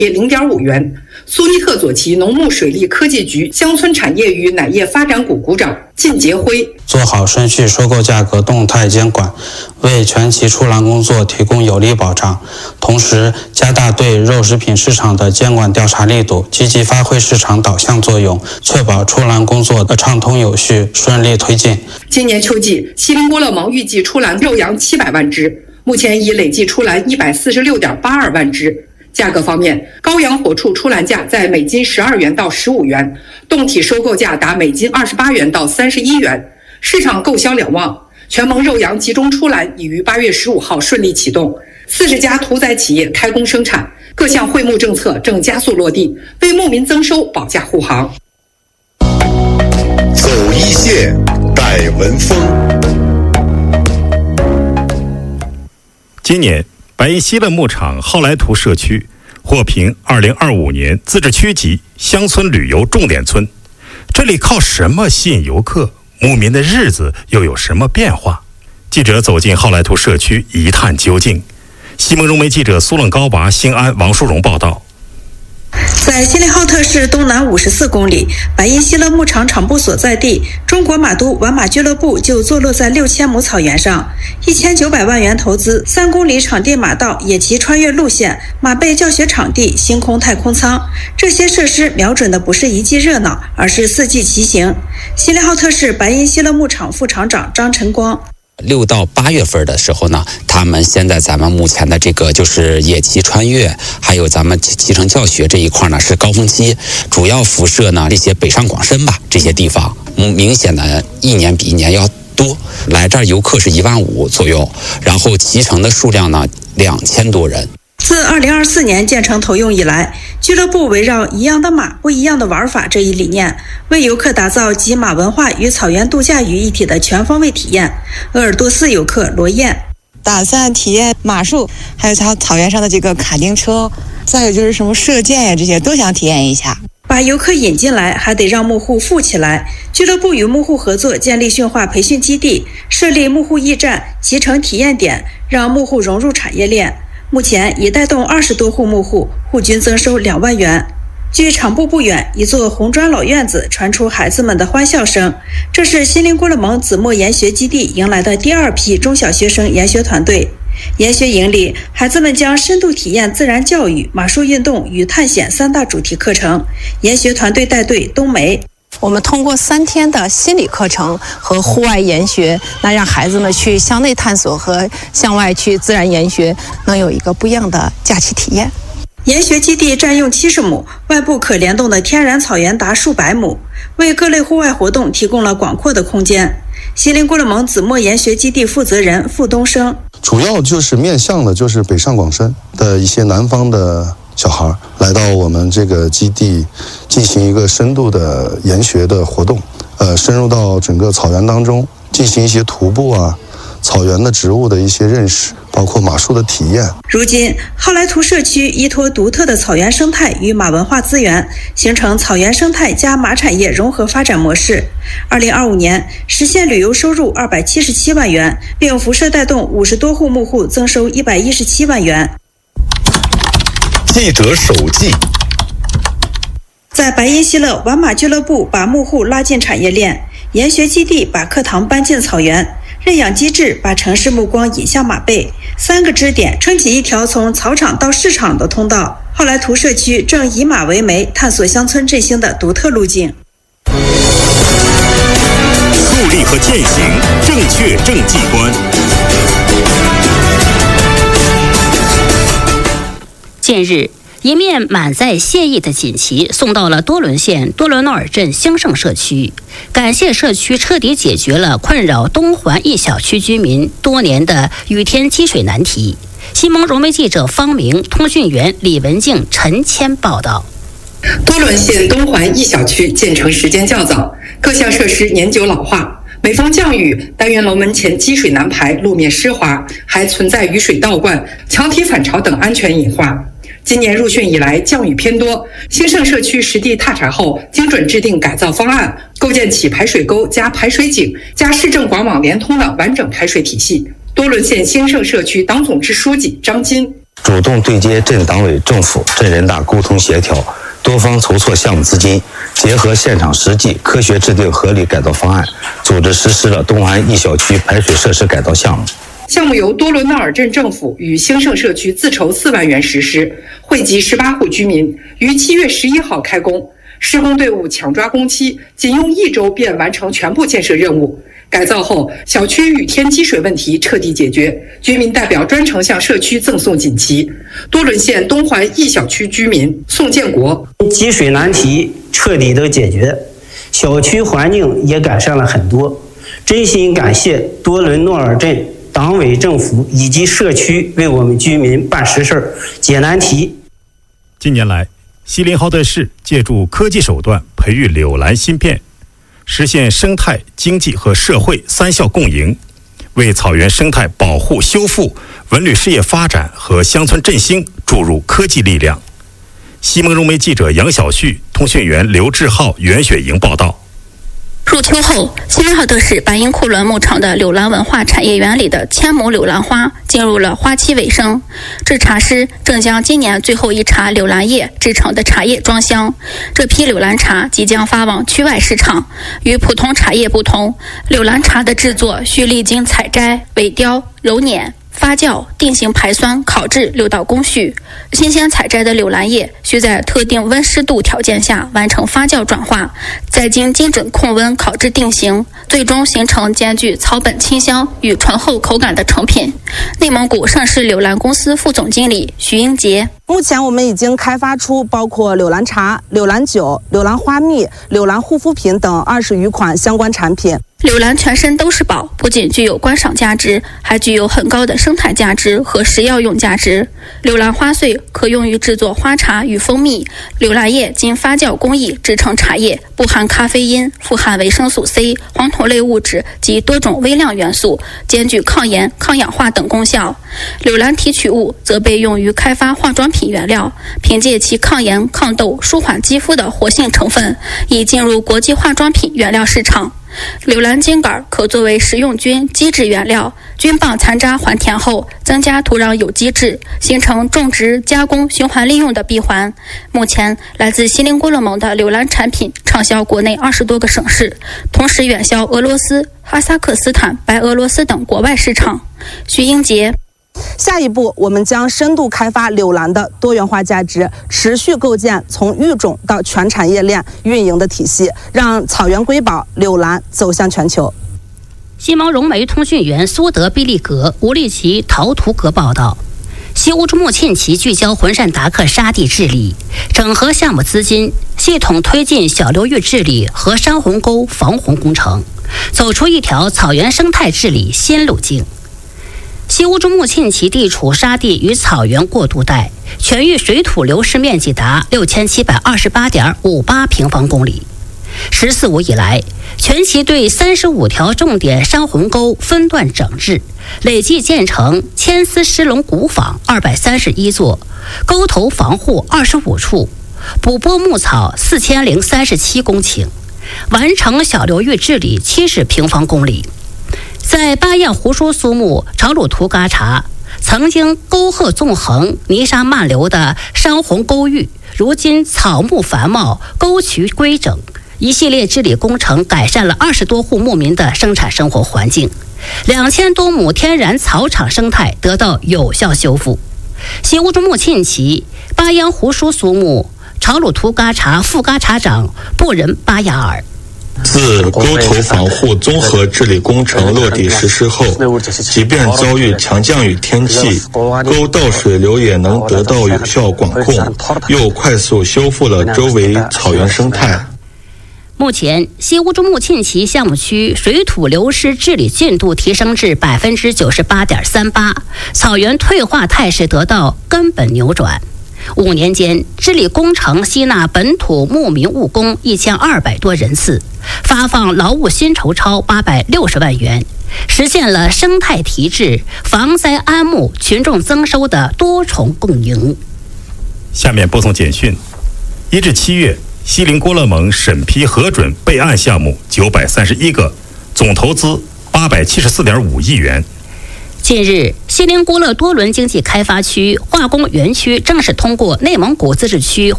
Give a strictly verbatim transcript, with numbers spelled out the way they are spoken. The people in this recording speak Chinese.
零点五元。苏尼特左旗农牧水利科技局乡村产业与奶业发展股股长靳杰辉， 做好顺序收购价格动态监管，为全期出栏工作提供有力保障，同时加大对肉食品市场的监管调查力度，积极发挥市场导向作用，确保出栏工作的畅通有序、顺利推进。 今年秋季，锡林郭勒盟预计出栏肉羊七百万只，目前已累计出栏一百四十六点八二万只。价格方面，羔羊活畜出栏价在每斤十二元到十五元，动体收购价达每斤二十八元到三十一元，市场购销两旺。全盟肉羊集中出栏已于八月十五号顺利启动，四十家屠宰企业开工生产，各项惠牧政策正加速落地，为牧民增收保驾护航。 走一线，带文风。 今年白银西乐牧场浩来图社区获评二零二五年自治区级乡村旅游重点村，这里靠什么吸引游客？牧民的日子又有什么变化？记者走进浩来图社区一探究竟。西蒙融媒记者苏冷高拔、兴安、王淑荣报道。 在锡林浩特市东南五十四公里，白银西乐牧场场部所在地，中国马都玩马俱乐部就坐落在六千亩草原上。一千九百万元投资，三公里场地马道、野骑穿越路线、马背教学场地、星空太空舱，这些设施瞄准的不是一季热闹，而是四季骑行。锡林浩特市白银西乐牧场副厂长张晨光。 六到八月份的时候呢，他们现在咱们目前的这个就是野骑穿越，还有咱们骑乘教学这一块呢是高峰期，主要辐射呢这些北上广深吧这些地方，嗯，明显的一年比一年要多。来这儿游客是一万五左右，然后骑乘的数量呢两千多人。 自二零二四年建成投用以来，俱乐部围绕一样的马不一样的玩法这一理念，为游客打造集马文化与草原度假于一体的全方位体验。鄂尔多斯游客罗燕打算体验马术，还有草草原上的这个卡丁车，再有就是什么射箭呀，这些都想体验一下。 把游客引进来，还得让牧户富起来。俱乐部与牧户合作，建立驯化培训基地，设立牧户驿站、骑乘体验点，让牧户融入产业链。目前已带动二十多户牧户，户均增收两万元。距场部不远，一座红砖老院子传出孩子们的欢笑声。这是锡林郭勒盟子墨研学基地迎来的第二批中小学生研学团队。研学营里，孩子们将深度体验自然教育、马术运动与探险三大主题课程。研学团队带队冬梅。 我们通过三天的心理课程和户外研学，那让孩子们去向内探索和向外去自然研学，能有一个不一样的假期体验。 研学基地占用七十亩，外部可联动的天然草原达数百亩，为各类户外活动提供了广阔的空间。锡林郭勒盟子墨研学基地负责人傅东升， 主要就是面向的就是北上广深的一些南方的小孩来到我们这个基地进行一个深度的研学的活动，呃，深入到整个草原当中进行一些徒步啊、草原的植物的一些认识，包括马术的体验。 如今，浩来图社区依托独特的草原生态与马文化资源，形成草原生态加马产业融合发展模式。二零二五年实现旅游收入二百七十七万元，并辐射带动五十多户牧户增收一百一十七万元。 记者手记。 在白银西乐玩马俱乐部把牧户拉进产业链，研学基地把课堂搬进草原，认养机制把城市目光引向马背，三个支点撑起一条从草场到市场的通道。浩来图社区正以马为媒，探索乡村振兴的独特路径。 树立和践行正确政绩观。 近日，一面满载谢意的锦旗送到了多伦县多伦诺尔镇兴盛社区，感谢社区彻底解决了困扰东环一小区居民多年的雨天积水难题。西蒙融媒记者方明、通讯员李文静、陈谦报道。 多伦县东环一小区建成时间较早，各项设施年久老化，每逢降雨，单元楼门前积水难排，路面湿滑，还存在雨水倒灌、桥体反潮等安全隐患。今年入汛以来降雨偏多，兴盛社区实地踏查后，精准制定改造方案，构建起排水沟加排水井加市政管网连通的完整排水体系。多伦县兴盛社区党总支书记张金。 主动对接镇党委政府、镇人大沟通协调，多方筹措项目资金，结合现场实际，科学制定合理改造方案，组织实施了东环一小区排水设施改造项目。 项目由多伦纳尔镇政府与兴盛社区自筹四万元实施，惠及十八户居民，于七月十一号开工。施工队伍抢抓工期，仅用一周便完成全部建设任务。改造后，小区雨天积水问题彻底解决，居民代表专程向社区赠送锦旗。多伦县东环一小区居民宋建国： 积水难题彻底的解决，小区环境也改善了很多，真心感谢多伦诺尔镇党委政府以及社区为我们居民办实事、解难题。 近年来，锡林浩特市借助科技手段培育柳兰芯片，实现生态、经济和社会三效共赢，为草原生态保护修复、文旅事业发展和乡村振兴注入科技力量。西蒙融媒记者杨小旭、通讯员刘志浩、袁雪莹报道。 入秋后，锡林浩特市白银库伦牧场的柳兰文化产业园里的千亩柳兰花进入了花期尾声。制茶师正将今年最后一茬柳兰叶制成的茶叶装箱，这批柳兰茶即将发往区外市场。与普通茶叶不同，柳兰茶的制作需历经采摘、萎雕、揉捻、发酵、定型排酸、烤制六道工序。新鲜采摘的柳兰叶需在特定温湿度条件下完成发酵转化，再经精准控温烤制定型，最终形成兼具草本清香与醇厚口感的成品。内蒙古上市柳兰公司副总经理徐英杰： 目前我们已经开发出包括柳兰茶、柳兰酒、柳兰花蜜、柳兰护肤品等二十余款相关产品。 柳兰全身都是宝，不仅具有观赏价值，还具有很高的生态价值和食药用价值。柳兰花穗可用于制作花茶与蜂蜜，柳兰叶经发酵工艺制成茶叶，不含咖啡因，富含维生素 C、黄酮类物质及多种微量元素，兼具抗炎、抗氧化等功效。柳兰提取物则被用于开发化妆品原料，凭借其抗炎、抗痘、舒缓肌肤的活性成分，已进入国际化妆品原料市场。柳兰茎秆可作为食用菌基质原料，菌棒残渣还田后，增加土壤有机质，形成种植、加工、循环利用的闭环。目前，来自锡林郭勒盟的柳兰产品畅销国内二十多个省市，同时远销俄罗斯、哈萨克斯坦、白俄罗斯等国外市场。徐英杰： 下一步，我们将深度开发柳兰的多元化价值，持续构建从育种到全产业链运营的体系，让草原瑰宝柳兰走向全球。 西蒙融媒通讯员苏德毕利格、吴利奇、陶图格报道。西乌珠穆沁旗聚焦浑善达克沙地治理，整合项目资金，系统推进小流域治理和山洪沟防洪工程，走出一条草原生态治理新路径。西乌珠穆沁旗地处沙地与草原过渡带，全域水土流失面积达六千七百二十八点五八平方公里。十四五以来，全旗对三十五条重点山洪沟分段整治，累计建成千丝狮龙古坊二百三十一座，沟头防护二十五处，补播牧草四千零三十七公顷，完成小流域治理七十平方公里。在巴彦胡舒苏木、朝鲁图嘎查，曾经沟壑纵横、泥沙漫流的山洪沟域，如今草木繁茂，沟渠规整。一系列治理工程改善了二十多户牧民的生产生活环境，两千多亩天然草场生态得到有效修复。西乌珠穆沁旗、巴彦胡舒苏木、朝鲁图嘎查副嘎查长布仁巴雅尔。 自沟头防护综合治理工程落地实施后，即便遭遇强降雨天气，沟道水流也能得到有效管控，又快速修复了周围草原生态。 目前，西乌珠穆沁旗项目区水土流失治理进度提升至百分之九十八点三八，草原退化态势得到根本扭转。五年间，治理工程吸纳本土牧民务工一千二百多人次，发放劳务薪酬超八百六十万元，实现了生态提质、防灾安牧、群众增收的多重共赢。 下面播送简讯：一至七月。锡林郭勒盟审批核准备案项目九百三十一个，总投资八百七十四点五亿元。 近日，锡林郭勒多伦经济开发区化工园区正式通过内蒙古自治区